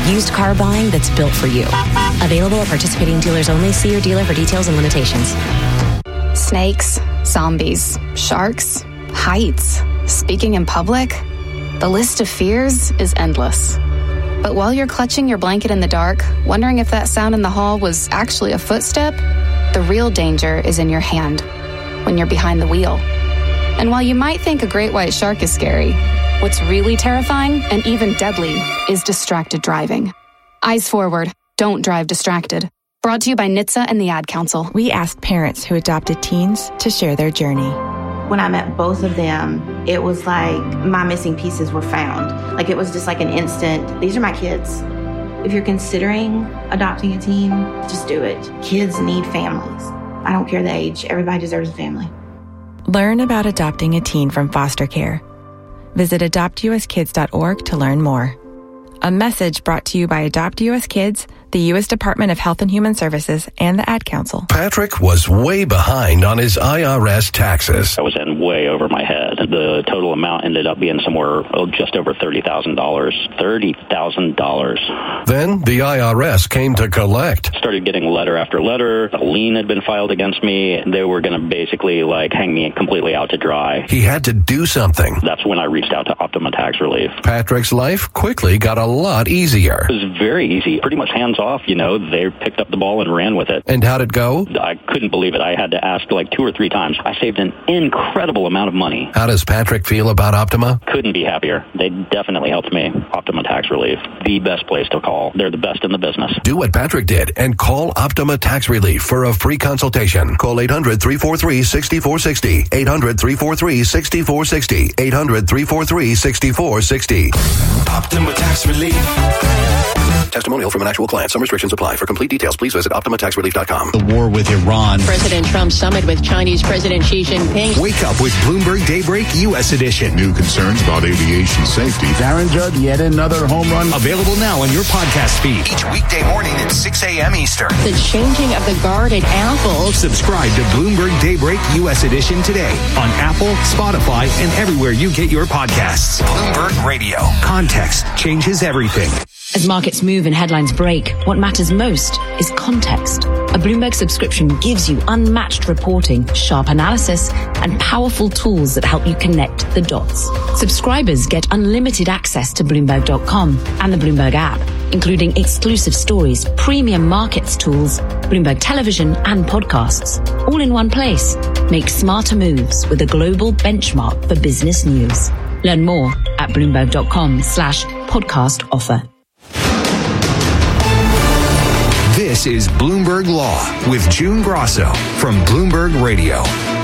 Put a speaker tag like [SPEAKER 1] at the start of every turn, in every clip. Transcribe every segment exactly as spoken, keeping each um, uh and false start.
[SPEAKER 1] used car buying that's built for you. Available at participating dealers only. See your dealer for details and limitations.
[SPEAKER 2] Snakes, zombies, sharks, heights, speaking in public. The list of fears is endless. But while you're clutching your blanket in the dark, wondering if that sound in the hall was actually a footstep, the real danger is in your hand, when you're behind the wheel. And while you might think a great white shark is scary, what's really terrifying and even deadly is distracted driving. Eyes forward. Don't drive distracted. Brought to you by N H T S A and the Ad Council.
[SPEAKER 3] We asked parents who adopted teens to share their journey.
[SPEAKER 4] When I met both of them, it was like my missing pieces were found. Like it was just like an instant, these are my kids. If you're considering adopting a teen, just do it. Kids need families. I don't care the age. Everybody deserves a family.
[SPEAKER 3] Learn about adopting a teen from foster care. Visit adopt u s kids dot org to learn more. A message brought to you by Adopt U S Kids, the U S Department of Health and Human Services, and the Ad Council.
[SPEAKER 5] Patrick was way behind on his I R S taxes.
[SPEAKER 6] I was in way over my head. The total amount ended up being somewhere oh, just over thirty thousand dollars. thirty thousand dollars.
[SPEAKER 5] Then the I R S came to collect.
[SPEAKER 6] Started getting letter after letter. A lien had been filed against me. They were going to basically like hang me completely out to dry.
[SPEAKER 5] He had to do something.
[SPEAKER 6] That's when I reached out to Optima Tax Relief.
[SPEAKER 5] Patrick's life quickly got a lot easier.
[SPEAKER 6] It was very easy. Pretty much hands off, you know. They picked up the ball and ran with it.
[SPEAKER 5] And how'd it go?
[SPEAKER 6] I couldn't believe it. I had to ask like two or three times. I saved an incredible amount of money.
[SPEAKER 5] How does Patrick feel about Optima?
[SPEAKER 6] Couldn't be happier. They definitely helped me. Optima Tax Relief, the best place to call. They're the best in the business.
[SPEAKER 5] Do what Patrick did and call Optima Tax Relief for a free consultation. Call eight hundred, three four three, six four six zero. eight hundred, three four three, six four six zero. eight hundred, three four three, six four six zero.
[SPEAKER 7] Optima Tax Relief.
[SPEAKER 5] Testimonial from an actual client. Some restrictions apply. For complete details, please visit optima tax relief dot com.
[SPEAKER 8] The war with Iran.
[SPEAKER 9] President Trump's summit with Chinese President Xi Jinping.
[SPEAKER 8] Wake up with Bloomberg Daybreak U S edition.
[SPEAKER 10] New concerns about aviation safety.
[SPEAKER 11] Darren Judd, yet another home run.
[SPEAKER 8] Available now on your podcast feed.
[SPEAKER 7] Each weekday morning at six a.m. Eastern.
[SPEAKER 9] The changing of the guard at Apple.
[SPEAKER 8] Subscribe to Bloomberg Daybreak U S edition today on Apple, Spotify, and everywhere you get your podcasts.
[SPEAKER 7] Bloomberg Radio.
[SPEAKER 8] Context changes everything.
[SPEAKER 1] As markets move and headlines break, what matters most is context. A Bloomberg subscription gives you unmatched reporting, sharp analysis, and powerful tools that help you connect the dots. Subscribers get unlimited access to Bloomberg dot com and the Bloomberg app, including exclusive stories, premium markets tools, Bloomberg television, and podcasts, all in one place. Make smarter moves with a global benchmark for business news. Learn more at Bloomberg dot com slash podcast offer.
[SPEAKER 8] This is Bloomberg Law with June Grosso from Bloomberg Radio.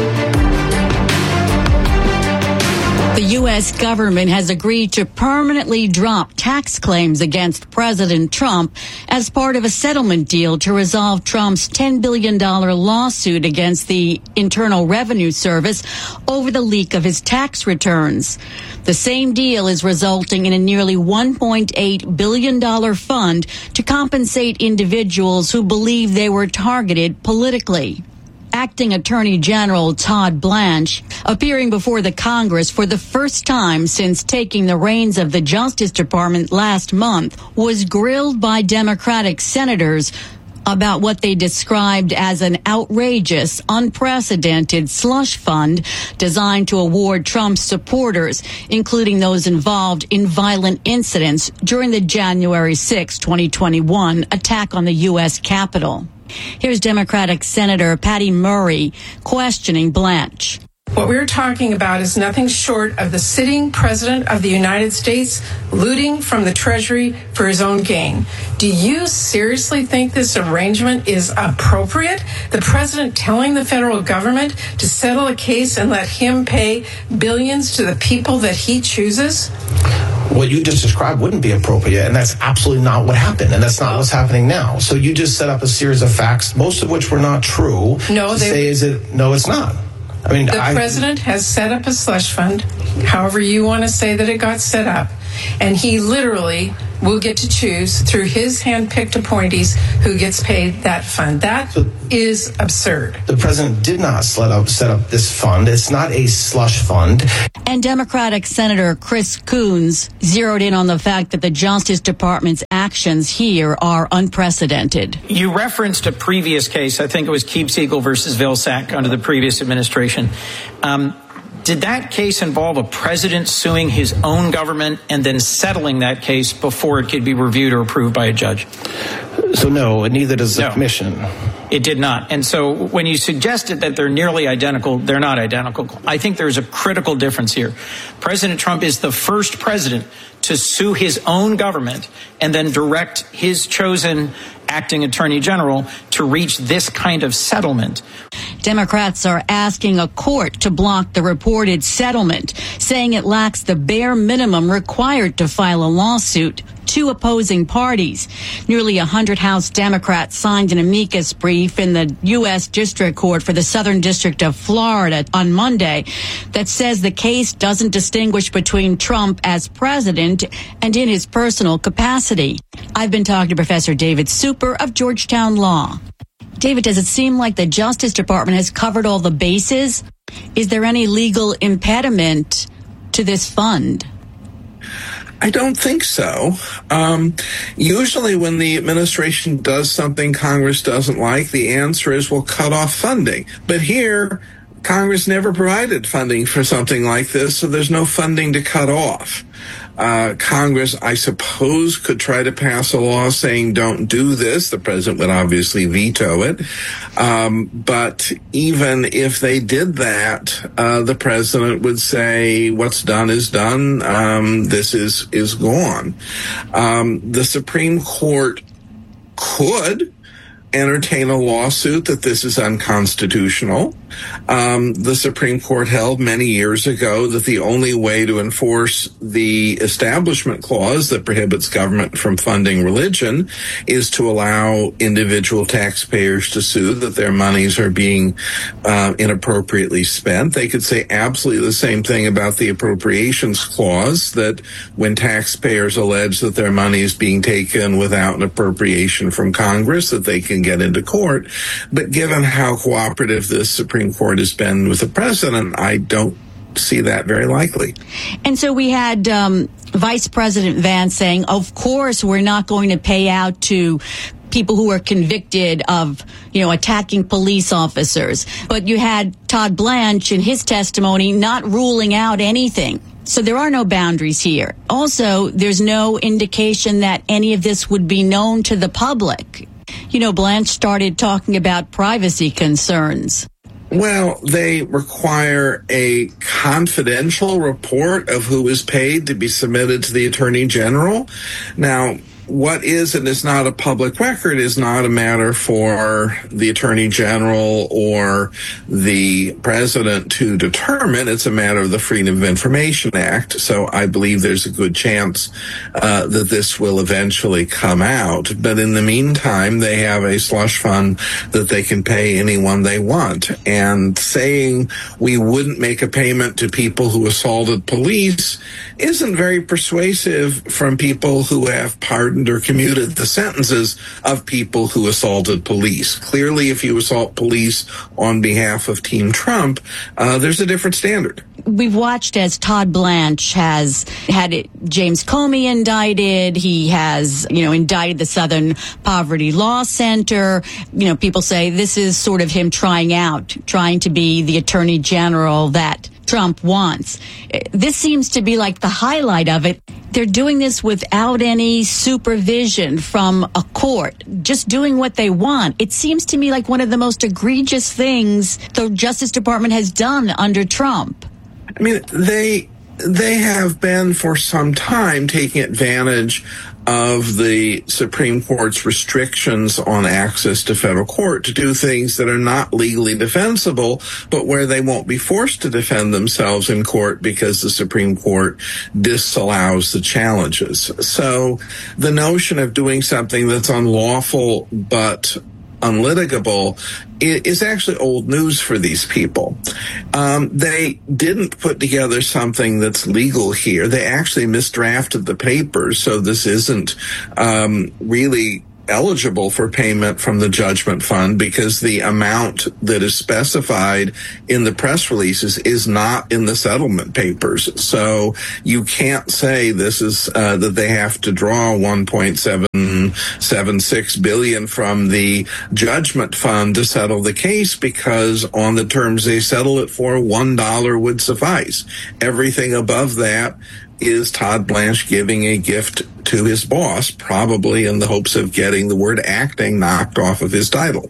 [SPEAKER 12] The U S government has agreed to permanently drop tax claims against President Trump as part of a settlement deal to resolve Trump's ten billion dollars lawsuit against the Internal Revenue Service over the leak of his tax returns. The same deal is resulting in a nearly one point eight billion dollars fund to compensate individuals who believe they were targeted politically. Acting Attorney General Todd Blanche, appearing before the Congress for the first time since taking the reins of the Justice Department last month, was grilled by Democratic senators about what they described as an outrageous, unprecedented slush fund designed to award Trump's supporters, including those involved in violent incidents during the January sixth, twenty twenty-one attack on the U S Capitol. Here's Democratic Senator Patty Murray questioning Blanche.
[SPEAKER 13] What we're talking about is nothing short of the sitting president of the United States looting from the Treasury for his own gain. Do you seriously think this arrangement is appropriate? The president telling the federal government to settle a case and let him pay billions to the people that he chooses?
[SPEAKER 14] What you just described wouldn't be appropriate, and that's absolutely not what happened, and that's not what's happening now. So you just set up a series of facts, most of which were not true.
[SPEAKER 13] No,
[SPEAKER 14] to
[SPEAKER 13] they,
[SPEAKER 14] say is it? No, it's not. I mean,
[SPEAKER 13] the
[SPEAKER 14] I,
[SPEAKER 13] president has set up a slush fund, however you want to say that it got set up. And he literally will get to choose through his hand-picked appointees who gets paid that fund. That so is absurd.
[SPEAKER 14] The president did not set up, set up this fund. It's not a slush fund.
[SPEAKER 12] And Democratic Senator Chris Coons zeroed in on the fact that the Justice Department's actions here are unprecedented.
[SPEAKER 15] You referenced a previous case. I think it was Keepsiegel versus Vilsack under the previous administration. Um, Did that case involve a president suing his own government and then settling that case before it could be reviewed or approved by a judge?
[SPEAKER 14] So no, neither does the
[SPEAKER 15] no,
[SPEAKER 14] commission.
[SPEAKER 15] It did not. And so when you suggested that they're nearly identical, they're not identical. I think there's a critical difference here. President Trump is the first president to sue his own government and then direct his chosen acting attorney general to reach this kind of settlement.
[SPEAKER 12] Democrats are asking a court to block the reported settlement, saying it lacks the bare minimum required to file a lawsuit. Two opposing parties. Nearly one hundred House Democrats signed an amicus brief in the U S District Court for the Southern District of Florida on Monday that says the case doesn't distinguish between Trump as president and in his personal capacity. I've been talking to Professor David Super of Georgetown Law. David, does it seem like the Justice Department has covered all the bases? Is there any legal impediment to this fund?
[SPEAKER 16] I don't think so. Um, usually when the administration does something Congress doesn't like, the answer is we'll cut off funding. But here, Congress never provided funding for something like this, so there's no funding to cut off. Uh, Congress, I suppose, could try to pass a law saying don't do this. The president would obviously veto it. Um, but even if they did that, uh, the president would say what's done is done. Um, this is, is gone. Um, the Supreme Court could entertain a lawsuit that this is unconstitutional. Um, the Supreme Court held many years ago that the only way to enforce the Establishment Clause that prohibits government from funding religion is to allow individual taxpayers to sue that their monies are being uh, inappropriately spent. They could say absolutely the same thing about the Appropriations Clause, that when taxpayers allege that their money is being taken without an appropriation from Congress, that they can get into court. But given how cooperative this Supreme Court has been with the president, I don't see that very likely.
[SPEAKER 12] And so we had um, Vice President Vance saying, of course, we're not going to pay out to people who are convicted of, you know, attacking police officers. But you had Todd Blanche in his testimony not ruling out anything. So there are no boundaries here. Also, there's no indication that any of this would be known to the public. You know, Blanche started talking about privacy concerns.
[SPEAKER 16] Well, they require a confidential report of who is paid to be submitted to the Attorney General. Now, what is and is not a public record is not a matter for the Attorney General or the President to determine. It's a matter of the Freedom of Information Act. So I believe there's a good chance uh, that this will eventually come out. But in the meantime, they have a slush fund that they can pay anyone they want. And saying we wouldn't make a payment to people who assaulted police isn't very persuasive from people who have pardoned or commuted the sentences of people who assaulted police. Clearly, if you assault police on behalf of Team Trump, uh, there's a different standard.
[SPEAKER 12] We've watched as Todd Blanche has had it, James Comey indicted. He has, you know, indicted the Southern Poverty Law Center. You know, people say this is sort of him trying out, trying to be the Attorney General that Trump wants. This seems to be like the highlight of it. They're doing this without any supervision from a court, just doing what they want. It seems to me like one of the most egregious things the Justice Department has done under Trump.
[SPEAKER 16] I mean, they they have been for some time taking advantage of the Supreme Court's restrictions on access to federal court to do things that are not legally defensible, but where they won't be forced to defend themselves in court because the Supreme Court disallows the challenges. So the notion of doing something that's unlawful but unlitigable is actually old news for these people. Um, they didn't put together something that's legal here. They actually misdrafted the papers, so this isn't um, really eligible for payment from the judgment fund because the amount that is specified in the press releases is not in the settlement papers. So you can't say this is uh, that they have to draw one point seven seven six billion from the judgment fund to settle the case, because on the terms they settle it for, one dollar would suffice. Everything above that is Todd Blanche giving a gift to his boss, probably in the hopes of getting the word acting knocked off of his title.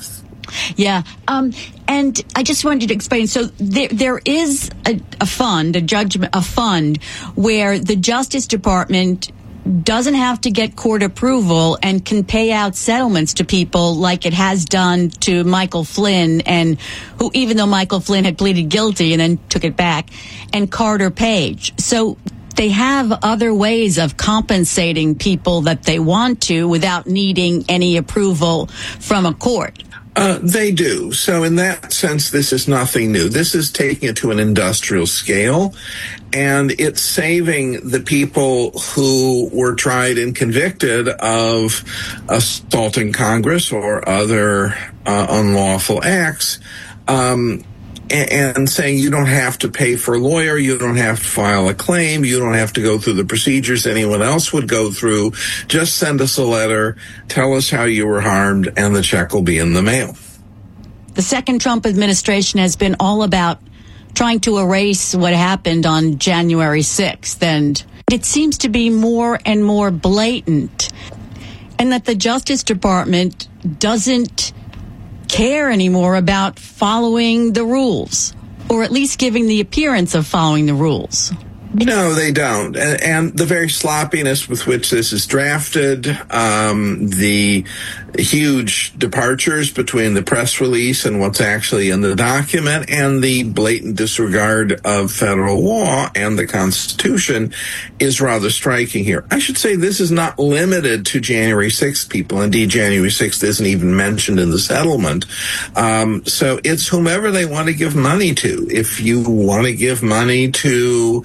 [SPEAKER 12] Yeah. Um, and I just wanted to explain. So there, there is a, a fund, a judgment, a fund where the Justice Department doesn't have to get court approval and can pay out settlements to people like it has done to Michael Flynn, and who, even though Michael Flynn had pleaded guilty and then took it back, and Carter Page. So they have other ways of compensating people that they want to without needing any approval from a court.
[SPEAKER 16] Uh, they do. So in that sense, this is nothing new. This is taking it to an industrial scale, and it's saving the people who were tried and convicted of assaulting Congress or other uh, unlawful acts, um, and, and saying you don't have to pay for a lawyer, you don't have to file a claim, you don't have to go through the procedures anyone else would go through. Just send us a letter, tell us how you were harmed, and the check will be in the mail.
[SPEAKER 12] The second Trump administration has been all about trying to erase what happened on January sixth, and it seems to be more and more blatant, and that the Justice Department doesn't care anymore about following the rules, or at least giving the appearance of following the rules.
[SPEAKER 16] No, they don't. And, and the very sloppiness with which this is drafted, um, the huge departures between the press release and what's actually in the document, and the blatant disregard of federal law and the Constitution is rather striking here. I should say this is not limited to January sixth people. Indeed, January sixth isn't even mentioned in the settlement. Um, so it's whomever they want to give money to. If you want to give money to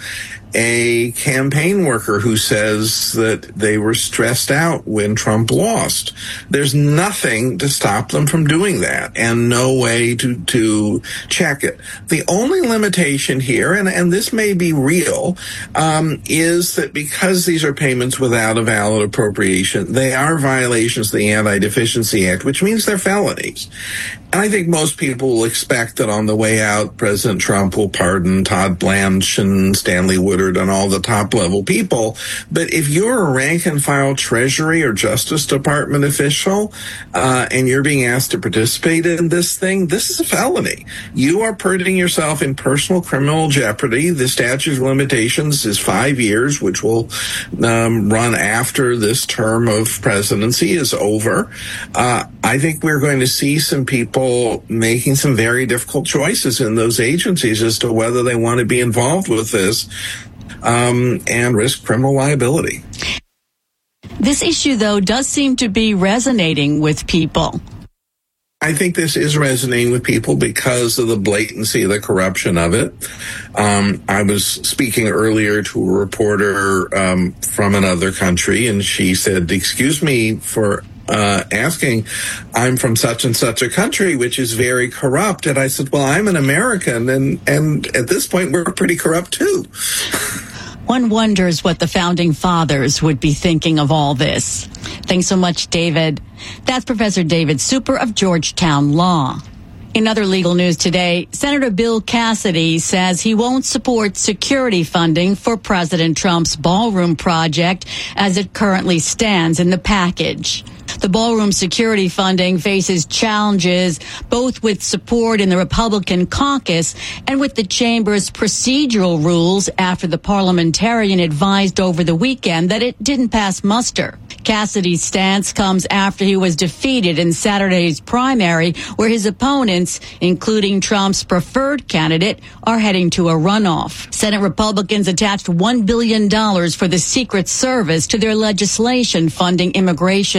[SPEAKER 16] a campaign worker who says that they were stressed out when Trump lost, there's nothing to stop them from doing that, and no way to, to check it. The only limitation here, and, and this may be real, um, is that because these are payments without a valid appropriation, they are violations of the Anti-Deficiency Act, which means they're felonies. And I think most people will expect that on the way out, President Trump will pardon Todd Blanche and Stanley Woodard and all the top-level people. But if you're a rank-and-file Treasury or Justice Department official uh, and you're being asked to participate in this thing, this is a felony. You are putting yourself in personal criminal jeopardy. The statute of limitations is five years, which will um, run after this term of presidency is over. Uh, I think we're going to see some people making some very difficult choices in those agencies as to whether they want to be involved with this um, and risk criminal liability.
[SPEAKER 12] This issue, though, does seem to be resonating with people.
[SPEAKER 16] I think this is resonating with people because of the blatancy, the corruption of it. Um, I was speaking earlier to a reporter um, from another country, and she said, "Excuse me for Uh, asking, I'm from such and such a country, which is very corrupt." And I said, well, I'm an American, and, and at this point, we're pretty corrupt, too.
[SPEAKER 12] One wonders what the founding fathers would be thinking of all this. Thanks so much, David. That's Professor David Super of Georgetown Law. In other legal news today, Senator Bill Cassidy says he won't support security funding for President Trump's ballroom project as it currently stands in the package. The ballroom security funding faces challenges both with support in the Republican caucus and with the chamber's procedural rules after the parliamentarian advised over the weekend that it didn't pass muster. Cassidy's stance comes after he was defeated in Saturday's primary, where his opponents, including Trump's preferred candidate, are heading to a runoff. Senate Republicans attached one billion dollars for the Secret Service to their legislation funding immigration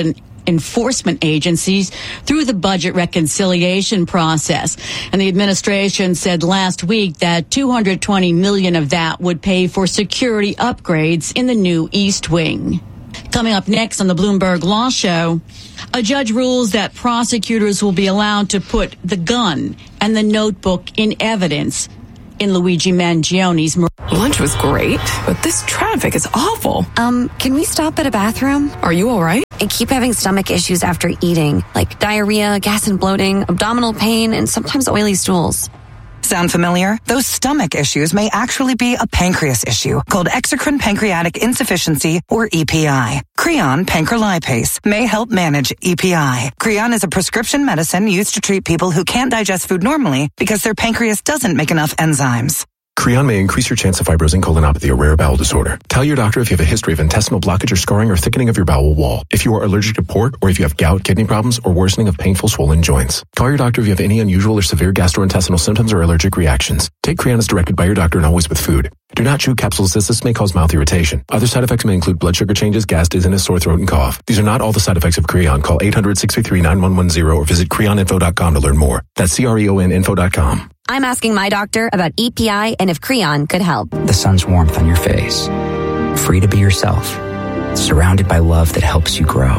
[SPEAKER 12] enforcement agencies through the budget reconciliation process. And the administration said last week that two hundred twenty million dollars of that would pay for security upgrades in the new East Wing. Coming up next on the Bloomberg Law Show, a judge rules that prosecutors will be allowed to put the gun and the notebook in evidence in Luigi Mangione's murder.
[SPEAKER 17] Lunch was great, but this traffic is awful.
[SPEAKER 18] Um, can we stop at a bathroom?
[SPEAKER 17] Are you all right?
[SPEAKER 18] I keep having stomach issues after eating, like diarrhea, gas and bloating, abdominal pain, and sometimes oily stools.
[SPEAKER 19] Sound familiar? Those stomach issues may actually be a pancreas issue called exocrine pancreatic insufficiency, or E P I. Creon pancrelipase may help manage E P I. Creon is a prescription medicine used to treat people who can't digest food normally because their pancreas doesn't make enough enzymes.
[SPEAKER 20] Creon may increase your chance of fibrosing colonopathy, a rare bowel disorder. Tell your doctor if you have a history of intestinal blockage or scarring or thickening of your bowel wall, if you are allergic to pork, or if you have gout, kidney problems, or worsening of painful swollen joints. Call your doctor if you have any unusual or severe gastrointestinal symptoms or allergic reactions. Take Creon as directed by your doctor and always with food. Do not chew capsules as this may cause mouth irritation. Other side effects may include blood sugar changes, gas, dizziness, sore throat, and cough. These are not all the side effects of Creon. Call eight hundred, six three three, nine one one zero or visit creon info dot com to learn more. That's C R E O N info dot com.
[SPEAKER 18] I'm asking my doctor about E P I and if Creon could help.
[SPEAKER 21] The sun's warmth on your face. Free to be yourself. Surrounded by love that helps you grow.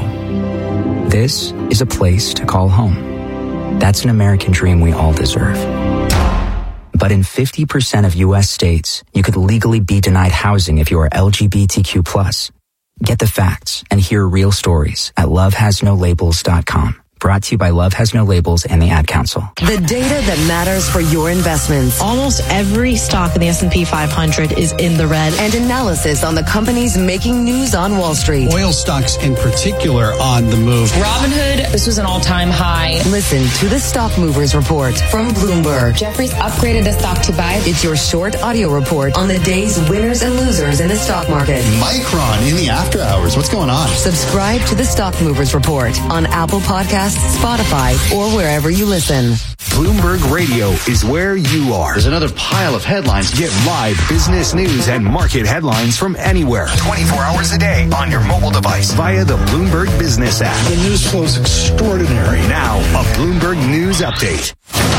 [SPEAKER 21] This is a place to call home. That's an American dream we all deserve. But in fifty percent of U S states, you could legally be denied housing if you are L G B T Q plus. Get the facts and hear real stories at love has no labels dot com. Brought to you by Love Has No Labels and the Ad Council.
[SPEAKER 22] The data that matters for your investments.
[SPEAKER 23] Almost every stock in the S and P five hundred is in the red.
[SPEAKER 22] And analysis on the companies making news on Wall Street.
[SPEAKER 24] Oil stocks in particular on the move.
[SPEAKER 23] Robinhood, this was an all-time high.
[SPEAKER 22] Listen to the Stock Movers Report from Bloomberg.
[SPEAKER 23] Jefferies upgraded the stock to buy.
[SPEAKER 22] It's your short audio report on the day's winners and losers in the stock market.
[SPEAKER 24] Micron in the after hours. What's going on?
[SPEAKER 22] Subscribe to the Stock Movers Report on Apple Podcasts, Spotify, or wherever you listen.
[SPEAKER 8] Bloomberg Radio is where you are.
[SPEAKER 25] There's another pile of headlines.
[SPEAKER 8] Get live business news and market headlines from anywhere.
[SPEAKER 7] twenty-four hours a day on your mobile device.
[SPEAKER 8] Via the Bloomberg Business app.
[SPEAKER 24] The news flow is extraordinary.
[SPEAKER 8] Now, a Bloomberg News Update.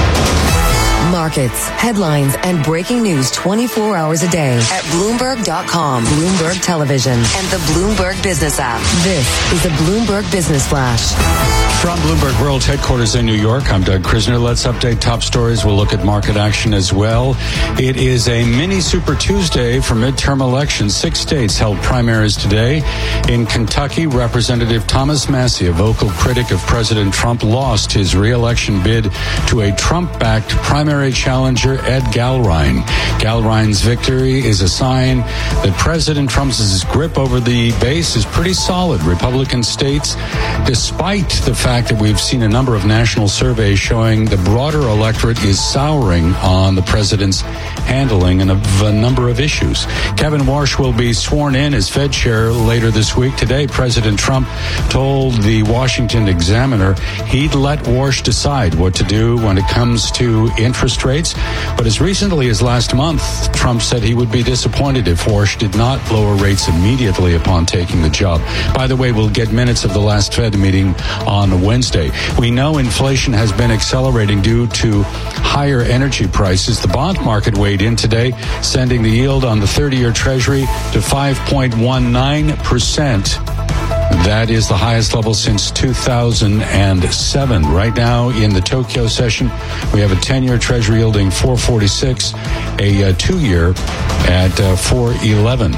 [SPEAKER 22] Markets, headlines, and breaking news twenty-four hours a day at Bloomberg dot com, Bloomberg Television, and the Bloomberg Business app. This is the Bloomberg Business Flash.
[SPEAKER 26] From Bloomberg World Headquarters in New York, I'm Doug Krisner. Let's update top stories. We'll look at market action as well. It is a mini Super Tuesday for midterm elections. Six states held primaries today. In Kentucky, Representative Thomas Massie, a vocal critic of President Trump, lost his re-election bid to a Trump-backed primary challenger, Ed Galrine. Galrine's victory is a sign that President Trump's grip over the base is pretty solid. Republican states, despite the fact that we've seen a number of national surveys showing the broader electorate is souring on the president's handling of a number of issues. Kevin Warsh will be sworn in as Fed chair later this week. Today, President Trump told the Washington Examiner he'd let Warsh decide what to do when it comes to interest rates. But as recently as last month, Trump said he would be disappointed if Warsh did not lower rates immediately upon taking the job. By the way, we'll get minutes of the last Fed meeting on Wednesday. We know inflation has been accelerating due to higher energy prices. The bond market weighed in today, sending the yield on the thirty-year Treasury to five point one nine percent. That is the highest level since two thousand seven. Right now in the Tokyo session, we have a ten-year Treasury yielding four forty-six, a uh, two-year at uh, four eleven.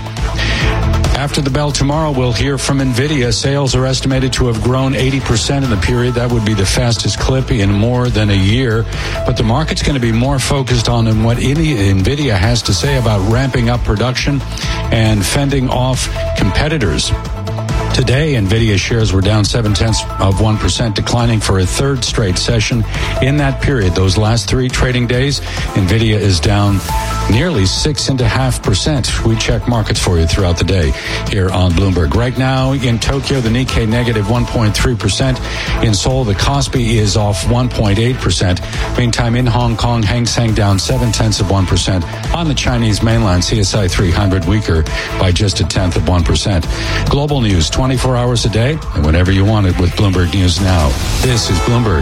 [SPEAKER 26] After the bell tomorrow, we'll hear from NVIDIA. Sales are estimated to have grown eighty percent in the period. That would be the fastest clip in more than a year. But the market's going to be more focused on what NVIDIA has to say about ramping up production and fending off competitors. Today, NVIDIA shares were down seven-tenths of one percent, declining for a third straight session. In that period, those last three trading days, NVIDIA is down nearly six and a half percent. We check markets for you throughout the day here on Bloomberg. Right now in Tokyo, the Nikkei negative one point three percent. In Seoul, the Kospi is off one point eight percent. Meantime, in Hong Kong, Hang Seng down seven-tenths of one percent. On the Chinese mainland, C S I three hundred weaker by just a tenth of one percent. Global news, twenty twenty-four hours a day and whenever you want it with Bloomberg News Now. This is Bloomberg.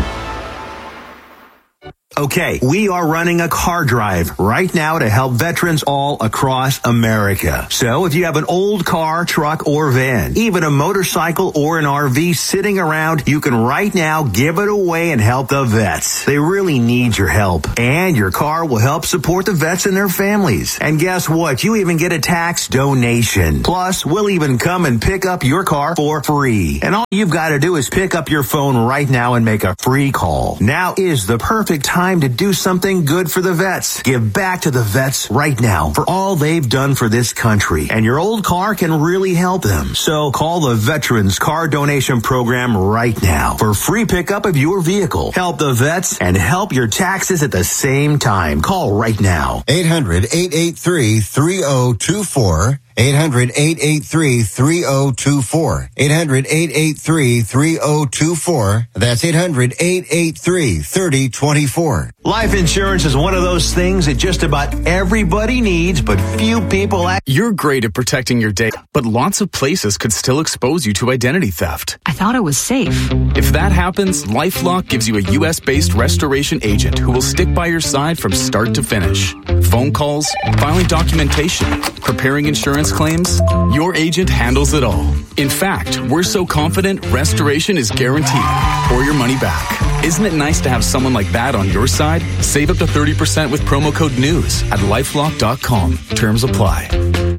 [SPEAKER 2] Okay, we are running a car drive right now to help veterans all across America. So if you have an old car, truck, or van, even a motorcycle or an R V sitting around, you can right now give it away and help the vets. They really need your help. And your car will help support the vets and their families. And guess what? You even get a tax donation. Plus, we'll even come and pick up your car for free. And all you've got to do is pick up your phone right now and make a free call. Now is the perfect time to do something good for the vets. Give back to the vets right now for all they've done for this country. And your old car can really help them. So call the Veterans Car Donation Program right now for free pickup of your vehicle. Help the vets and help your taxes at the same time. Call right now.
[SPEAKER 3] eight hundred, eight eight three, three oh two four. eight hundred, eight eight three, three oh two four. eight hundred, eight eight three, three oh two four. That's eight hundred, eight eight three, three oh two four.
[SPEAKER 2] Life insurance is one of those things that just about everybody needs, but few people act.
[SPEAKER 4] You're great at protecting your data, but lots of places could still expose you to identity theft.
[SPEAKER 5] I thought it was safe.
[SPEAKER 4] If that happens, LifeLock gives you a U S-based restoration agent who will stick by your side from start to finish. Phone calls, filing documentation, preparing insurance claims, your agent handles it all. In fact, we're so confident restoration is guaranteed or your money back. Isn't it nice to have someone like that on your side? Save up to thirty percent with promo code NEWS at lifelock dot com. Terms apply.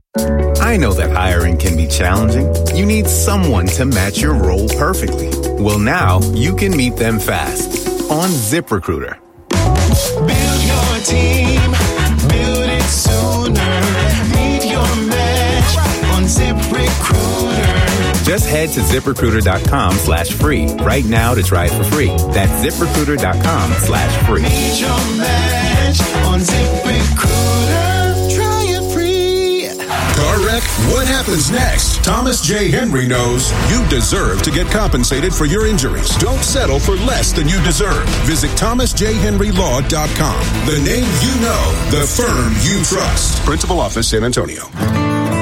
[SPEAKER 6] I know that hiring can be challenging. You need someone to match your role perfectly. Well, now you can meet them fast on ZipRecruiter.
[SPEAKER 25] Build your team, build it sooner. Meet your match on ZipRecruiter.
[SPEAKER 6] Just head to ZipRecruiter.com slash free right now to try it for free. That's ZipRecruiter.com slash free.
[SPEAKER 25] Meet your match on ZipRecruiter. Try it free.
[SPEAKER 27] Car wreck? What happens next? Thomas J. Henry knows you deserve to get compensated for your injuries. Don't settle for less than you deserve. Visit thomas j henry law dot com. The name you know, the firm you trust. Principal Office, San Antonio.